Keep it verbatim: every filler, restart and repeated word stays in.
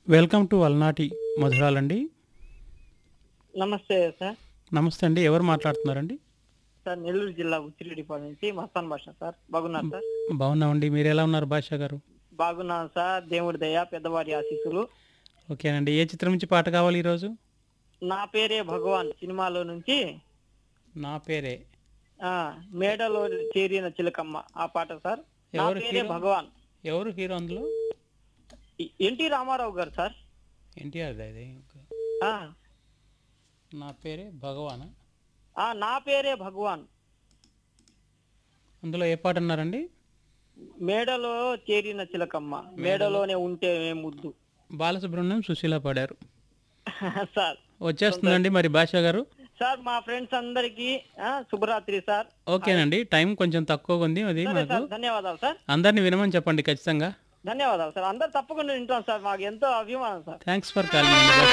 Welcome to అలనాటి మధురాలండి. నమస్తే sir. నమస్తే అండి. ఎవరు మాట్లాడుతున్నారండి? సార్ నెల్లూరు జిల్లా ఉచ్చిరెడ్డిపాలెం నుంచి మస్తాన్ భాష సార్. బాగున్నారు సార్? బాగున్నామండి. మీరు ఎలా ఉన్నారు భాషా గారు? బాగున్నాను సార్. దేవుడి దయ, పెద్దవారి ఆశీస్సులు. ఓకేనండి. ఏ చిత్రం నుంచి పాట కావాలి ఈరోజు? నా పేరే భగవాన్ సినిమాలో నుంచి నా పేరే ఆ మేడలో చేరిన చిలకమ్మ ఆ పాట సార్. నా ఎవరు పేరే హీరో? భగవాన్. ఎవరు హీరో అందులో? ఎ- ఎన్టీ రామారావు గారు సార్. ఎన్టీఆర్ అది. ఆ నా పేరే భగవాన్. ఆ నా పేరే భగవాన్. అందులో ఏ పాట అన్నారండి? మేడలో చేరిన చిలకమ్మ, మేడలోనే ఉంటే ముద్దు. బాలసుబ్రహ్మణ్యం, సుశీల పాడారు. సార్ వచ్చేస్తుందండి మరి భాషా గారు. సార్ మా ఫ్రెండ్స్ అందరికి శుభరాత్రి సార్. ఓకేనండి. టైం కొంచెం తక్కువగా ఉంది అది సరే మాకు. సార్, ధన్యవాదాలు సార్. అందరిని వినమని చెప్పండి ఖచ్చితంగా. ధన్యవాదాలు సార్. అందరు తప్పకుండా వింటాం సార్. మాకు ఎంతో అభిమానం సార్. Thanks for calling.